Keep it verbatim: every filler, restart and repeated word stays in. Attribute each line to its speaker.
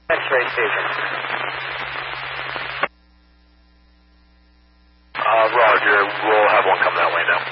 Speaker 1: X-ray station.
Speaker 2: Uh, roger. We'll have one come that way now.